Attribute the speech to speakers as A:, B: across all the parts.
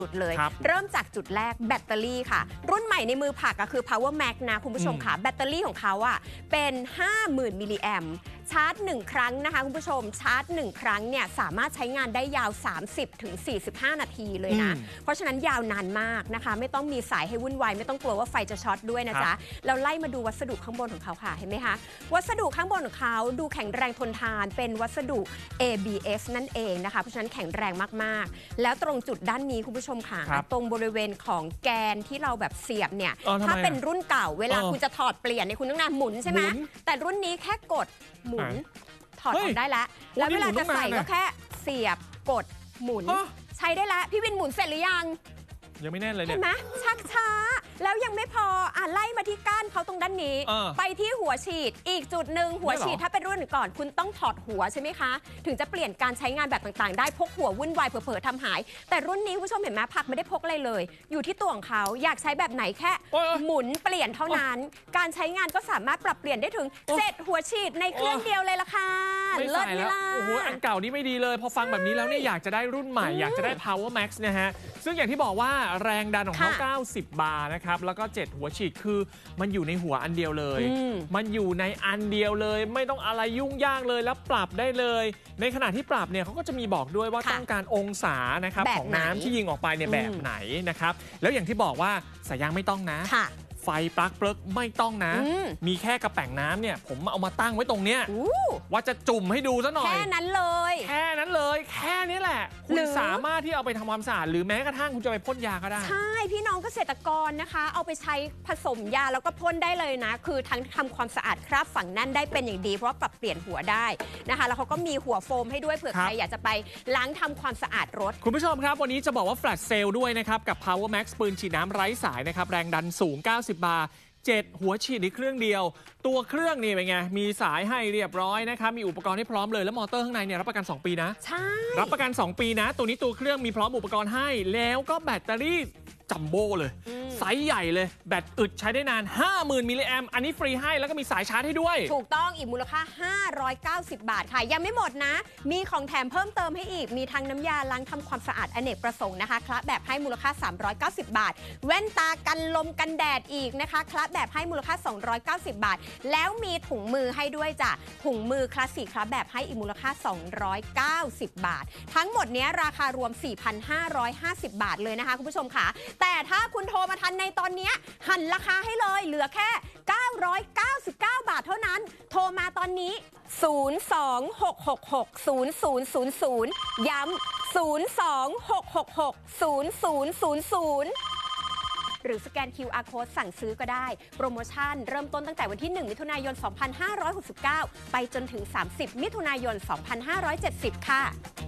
A: จุดเลยเริ่มจากจุดแรกแบตเตอรี่ค่ะรุ่นใหม่ในมือผักก็คือ Power Max นะคุณผู้ชมค่ะแบตเตอรี่ของเขาอ่ะเป็น 50,000 มิลลิแอมป์ชาร์จ1ครั้งนะคะคุณผู้ชมชาร์จ1ครั้งเนี่ยสามารถใช้งานได้ยาว 30-45 นาทีเลยนะเพราะฉะนั้นยาวนานมากนะคะไม่ต้องมีสายให้วุ่นวายไม่ต้องกลัวว่าไฟจะช็อตด้วยนะจ๊ะเราไล่มาดูวัสดุข้างบนของเขาค่ะเห็นไหมคะวัสดุข้างบนของเขาดูแข็งแรงทนทานเป็นวัสดุ ABS นั่นเองนะคะเพราะฉะนั้นแข็งแรงมากๆแล้วตรงจุดด้านนี้คุณผู้ชมค่ะตรงบริเวณของแกนที่เราแบบเสียบเนี่ยถ้าเป็นรุ่นเก่าเวลาคุณจะถอดเปลี่ยนเนี่ยคุณต้องนำหมุนใช่ไหมแต่รุ่นนี้แค่กดหมุนถอดออกได้แล้วแล้วเวลาจะใส่ก็แค่เสียบกดหมุนใช้ได้แล้วพี่วินหมุนเสร็จหรือยัง
B: ยังไม่แน่เลยเนี่ย
A: เห็นไหมชักช้าแล้วยังไม่พอไล่มาที่ก้านเขาตรงด้านนี้ไปที่หัวฉีดอีกจุดหนึ่งหัวฉีดถ้าเป็นรุ่นก่อนคุณต้องถอดหัวใช่ไหมคะถึงจะเปลี่ยนการใช้งานแบบต่างๆได้พกหัววุ่นวายเผลอๆทำหายแต่รุ่นนี้ผู้ชมเห็นไหมผักไม่ได้พกอะไรเลยอยู่ที่ตัวของเขาอยากใช้แบบไหนแค่หมุนเปลี่ยนเท่านั้นการใช้งานก็สามารถปรับเปลี่ยนได้ถึง7หัวฉีดในเครื่องเดียวเลยล่ะค่ะ
B: เลิศแล้วโอ้โหอันเก่านี่ไม่ดีเลยพอฟังแบบนี้แล้วเนี่ยอยากจะได้รุ่นใหม่อยากจะได้ Power Max นะฮะซึ่งอย่างที่บอกว่าแรงดันของเขา90 บาร์นะครับแล้วก็7หัวฉีดคือมันอยู่ในหัวอันเดียวเลยมันอยู่ในอันเดียวเลยไม่ต้องอะไรยุ่งยากเลยแล้วปรับได้เลยในขณะที่ปรับเนี่ยเขาก็จะมีบอกด้วยว่าต้องการองศานะครับของน้ำที่ยิงออกไปเนี่ยแบบไหนนะครับแล้วอย่างที่บอกว่าสายยางไม่ต้องนะไฟปลั๊กเปิร์กไม่ต้องนะมีแค่กระแป๋งน้ำเนี่ยผมเอามาตั้งไว้ตรงเนี้ยว่าจะจุ่มให้ดูซะหน่อย
A: แค่นั้นเลย
B: แค่นั้นเลยแค่นี้แหละคุณสามารถที่เอาไปทำความสะอาดหรือแม้กระทั่งคุณจะไปพ่นยาก็ได้
A: ใช่พี่น้องเกษตรกรนะคะเอาไปใช้ผสมยาแล้วก็พ่นได้เลยนะคือทั้งทำความสะอาดคราบฝังแน่นได้เป็นอย่างดีเพราะปรับเปลี่ยนหัวได้นะคะแล้วเขาก็มีหัวโฟมให้ด้วยเผื่อใครอยากจะไปล้างทำความสะอาดรถ
B: คุณผู้ชมครับวันนี้จะบอกว่าแฟลชเซลด้วยนะครับกับ Power Max ปืนฉีดน้ำไร้สายนะครับแรงดันสูง90 บาร์7หัวฉีดในเครื่องเดียวตัวเครื่องนี่เป็นไงมีสายให้เรียบร้อยนะครับมีอุปกรณ์ให้พร้อมเลยแล้วมอเตอร์ข้างในเนี่ยรับประกัน2 ปีนะ
A: ใช่
B: รับประกัน2 ปีนะตัวนี้ตัวเครื่องมีพร้อมอุปกรณ์ให้แล้วก็แบตเตอรี่จัมโบ้เลยไซส์ใหญ่เลยแบตอึดใช้ได้นาน 50,000 มิลลิแอมอันนี้ฟรีให้แล้วก็มีสายชาร์จให้ด้วย
A: ถูกต้องอีกมูลค่า590 บาทค่ะยังไม่หมดนะมีของแถมเพิ่มเติมให้อีกมีทั้งน้ำยาล้างทำความสะอาดอเนกประสงค์นะคะคละแบบให้มูลค่า390 บาทแว่นตากันลมกันแดดอีกนะคะคละแบบให้มูลค่า290 บาทแล้วมีถุงมือให้ด้วยจ้ะถุงมือคลาสสิกคละแบบให้อีกมูลค่า290 บาททั้งหมดนี้ราคารวม 4,550 บาทเลยนะคะคุณผู้ชมค่ะแต่ถ้าคุณโทรมาทันในตอนนี้หันราคาให้เลยเหลือแค่999 บาทเท่านั้นโทรมาตอนนี้026660000ย้ำ026660000หรือสแกน QR Code สั่งซื้อก็ได้โปรโมชั่นเริ่มต้นตั้งแต่วันที่1มิถุนายน2569ไปจนถึง30มิถุนายน2570ค่ะ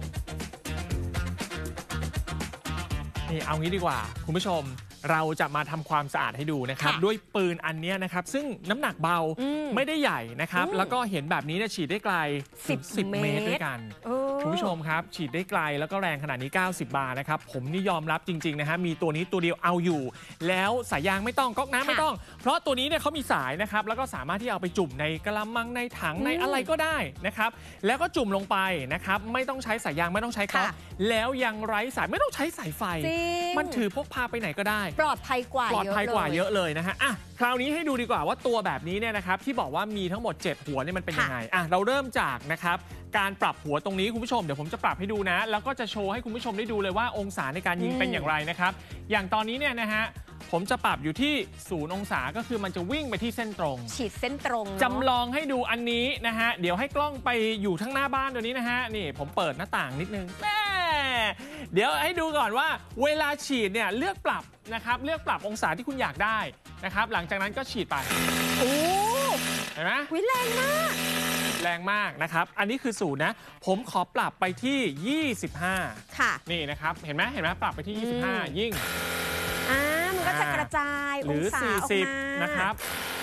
B: นี่เอางี้ดีกว่าคุณผู้ชมเราจะมาทำความสะอาดให้ดูนะครับด้วยปืนอันนี้นะครับซึ่งน้ำหนักเบาไม่ได้ใหญ่นะครับแล้วก็เห็นแบบนี้ฉีดได้ไกล10 เมตรด้วยกันคุณผู้ชมครับฉีดได้ไกลแล้วก็แรงขนาดนี้90 บาร์นะครับผมนี่ยอมรับจริงๆนะฮะมีตัวนี้ตัวเดียวเอาอยู่แล้วสายยางไม่ต้องก๊อกน้ำไม่ต้องเพราะตัวนี้เนี่ยเขามีสายนะครับแล้วก็สามารถที่เอาไปจุ่มในกะละมังในถังในอะไรก็ได้นะครับแล้วก็จุ่มลงไปนะครับไม่ต้องใช้สายยางไม่ต้องใช้ก๊อกแล้วยังไร้สายไม่ต้องใช้สายไฟมันถือพกพาไปไหนก็ได้
A: ปลอดภัยกว่า
B: เยอะเลยนะฮะคราวนี้ให้ดูดีกว่าว่าตัวแบบนี้เนี่ยนะครับที่บอกว่ามีทั้งหมด7หัวเนี่ยมันเป็นยังไงเราเริ่มจากนะครับการปรับหัวตรงนี้คุณผู้ชมเดี๋ยวผมจะปรับให้ดูนะแล้วก็จะโชว์ให้คุณผู้ชมได้ดูเลยว่าองศาในการยิงเป็นอย่างไรนะครับอย่างตอนนี้เนี่ยนะฮะผมจะปรับอยู่ที่0 องศาก็คือมันจะวิ่งไปที่เส้นตรง
A: ฉีดเส้นตรง
B: จำลองให้ดูอันนี้นะฮะเดี๋ยวให้กล้องไปอยู่ทั้งหน้าบ้านตัวนี้นะฮะนี่ผมเปิดหน้าต่างนิดนึงเดี๋ยวให้ดูก่อนว่าเวลาฉีดเนี่ยเลือกปรับนะครับเลือกปรับองศาที่คุณอยากได้นะครับหลังจากนั้นก็ฉีดไป
A: โอ้
B: เห็นไหม
A: แรงมาก
B: นะครับอันนี้คือ0นะผมขอปรับไปที่25
A: ค่ะ
B: นี่นะครับเห็นไหมปรับไปที่25ยิ่ง
A: มันก็จะกระจาย
B: องศาออกมานะครับ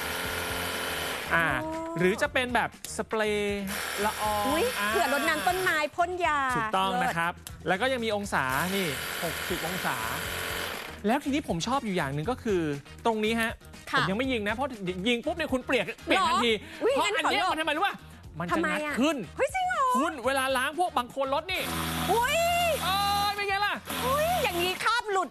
B: หรือจะเป็นแบบสเปรย์ละออง
A: เผื่อรดน้ำต้นไม้พ่นยา
B: ถูกต้องนะครับแล้วก็ยังมีองศานี่60 องศาแล้วทีนี้ผมชอบอยู่อย่างหนึ่งก็คือตรงนี้ฮะผมยังไม่ยิงนะเพราะยิงปุ๊บเนี่ยคุณเปลี่ยนทันทีเพราะอันนี้มันทำไมรู้ป่ะมันจะงัดขึ้น
A: จริงเหรอ
B: คุณเวลาล้างพวกบางคนรถนี่